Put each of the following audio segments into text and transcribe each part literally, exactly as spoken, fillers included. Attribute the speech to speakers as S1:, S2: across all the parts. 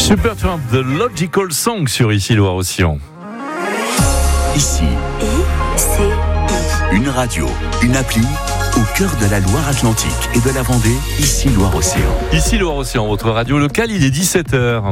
S1: Supertramp, The Logical Song sur Ici Loire-Océan.
S2: Ici,
S3: I C I.
S2: une radio, une appli au cœur de la Loire-Atlantique et de la Vendée, Ici Loire-Océan.
S1: Ici Loire-Océan, votre radio locale, il est dix-sept heures.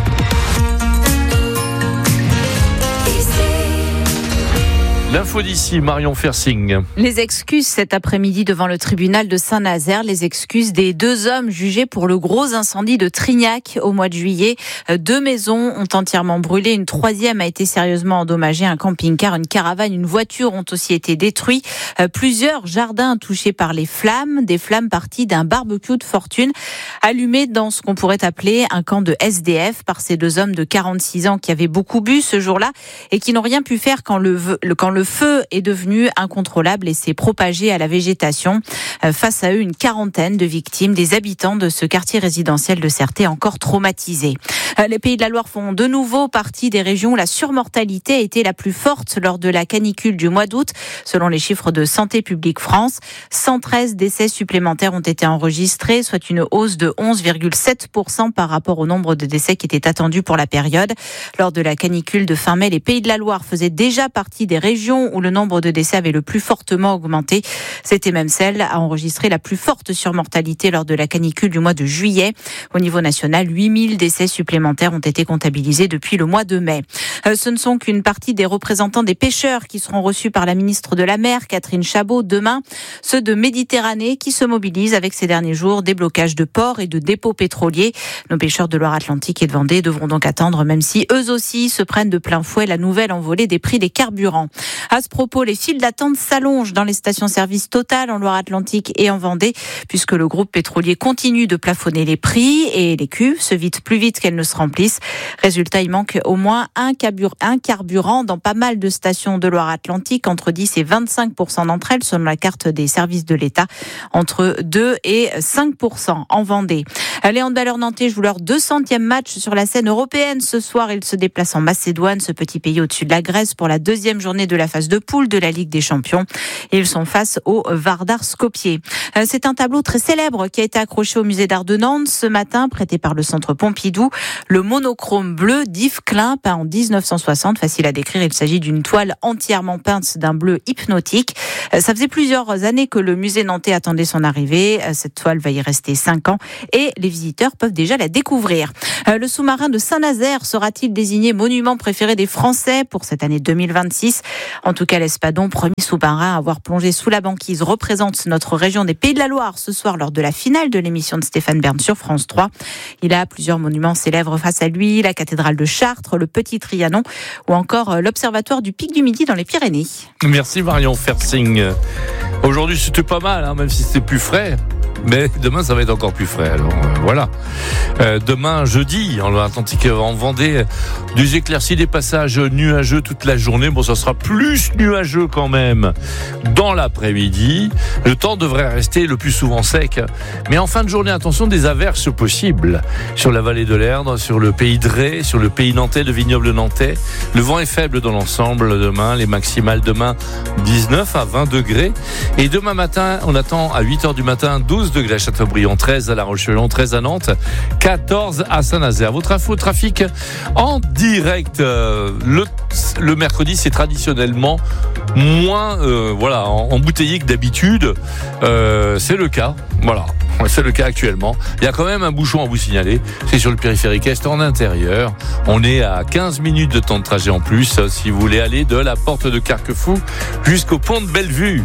S1: L'info d'ici, Marion Fersing.
S4: Les excuses cet après-midi devant le tribunal de Saint-Nazaire, les excuses des deux hommes jugés pour le gros incendie de Trignac au mois de juillet. Deux maisons ont entièrement brûlé, une troisième a été sérieusement endommagée, un camping-car, une caravane, une voiture ont aussi été détruits. Plusieurs jardins touchés par les flammes, des flammes parties d'un barbecue de fortune allumé dans ce qu'on pourrait appeler un camp de S D F par ces deux hommes de quarante-six ans qui avaient beaucoup bu ce jour-là et qui n'ont rien pu faire quand le, quand le Le feu est devenu incontrôlable et s'est propagé à la végétation. Face à eux, une quarantaine de victimes, des habitants de ce quartier résidentiel de Certé encore traumatisés. Les Pays de la Loire font de nouveau partie des régions où la surmortalité a été la plus forte lors de la canicule du mois d'août. Selon les chiffres de Santé publique France, cent treize décès supplémentaires ont été enregistrés, soit une hausse de onze virgule sept pour cent par rapport au nombre de décès qui étaient attendus pour la période. Lors de la canicule de fin mai, les Pays de la Loire faisaient déjà partie des régions où le nombre de décès avait le plus fortement augmenté. C'était même celle à enregistrer la plus forte surmortalité lors de la canicule du mois de juillet. Au niveau national, huit mille décès supplémentaires ont été comptabilisés depuis le mois de mai. Ce ne sont qu'une partie des représentants des pêcheurs qui seront reçus par la ministre de la Mer, Catherine Chabot, demain. Ceux de Méditerranée qui se mobilisent avec ces derniers jours des blocages de ports et de dépôts pétroliers. Nos pêcheurs de Loire-Atlantique et de Vendée devront donc attendre, même si eux aussi se prennent de plein fouet la nouvelle envolée des prix des carburants. À ce propos, les files d'attente s'allongent dans les stations-service Total en Loire-Atlantique et en Vendée, puisque le groupe pétrolier continue de plafonner les prix et les cuves se vident plus vite qu'elles ne se remplissent. Résultat, il manque au moins un, carbur- un carburant dans pas mal de stations de Loire-Atlantique, entre dix et vingt-cinq pour cent d'entre elles, selon la carte des services de l'État, entre deux et cinq pour cent en Vendée. Les handballeurs nantais jouent leur deux centième match sur la scène européenne. Ce soir, ils se déplacent en Macédoine, ce petit pays au-dessus de la Grèce, pour la deuxième journée de la phase de poule de la Ligue des Champions. Ils sont face au Vardar Skopje. C'est un tableau très célèbre qui a été accroché au musée d'art de Nantes ce matin, prêté par le Centre Pompidou. Le monochrome bleu d'Yves Klein, peint en dix-neuf cent soixante. Facile à décrire, il s'agit d'une toile entièrement peinte d'un bleu hypnotique. Ça faisait plusieurs années que le musée nantais attendait son arrivée. Cette toile va y rester cinq ans et les visiteurs peuvent déjà la découvrir. Le sous-marin de Saint-Nazaire sera-t-il désigné monument préféré des Français pour cette année deux mille vingt-six ? En tout cas, l'Espadon, premier sous-marin à avoir plongé sous la banquise, représente notre région des Pays de la Loire ce soir lors de la finale de l'émission de Stéphane Bern sur France trois. Il a plusieurs monuments célèbres face à lui, la cathédrale de Chartres, le Petit Trianon ou encore l'observatoire du Pic du Midi dans les Pyrénées. Merci
S1: Marion Fersing. Aujourd'hui, c'était pas mal, hein, même si c'était plus frais. Mais demain, ça va être encore plus frais. Alors euh, voilà. Euh, demain, jeudi, en Loire-Atlantique, en Vendée, des éclaircies, des passages nuageux toute la journée. Bon, ça sera plus nuageux quand même dans l'après-midi. Le temps devrait rester le plus souvent sec. Mais en fin de journée, attention, des averses possibles sur la vallée de l'Erdre, sur le pays de Ré, sur le pays nantais, le vignoble nantais. Le vent est faible dans l'ensemble demain. Les maximales demain, dix-neuf à vingt degrés. Et demain matin, on attend à huit heures du matin, douze degrés à Châteaubriand, treize à La Roche-sur-Yon, treize à Nantes, quatorze à Saint-Nazaire. Votre info trafic en direct. Euh, le, le mercredi, c'est traditionnellement moins euh, voilà, embouteillé que d'habitude. Euh, c'est le cas. Voilà. C'est le cas actuellement. Il y a quand même un bouchon à vous signaler. C'est sur le périphérique Est en intérieur. On est à quinze minutes de temps de trajet en plus si vous voulez aller de la porte de Carquefou jusqu'au pont de Bellevue.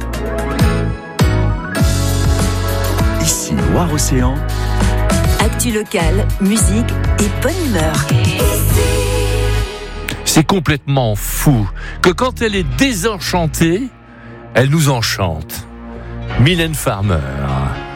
S2: Ici Loire-Océan.
S3: Actu locale, musique et bonne humeur.
S1: C'est complètement fou que quand elle est désenchantée, elle nous enchante. Mylène Farmer.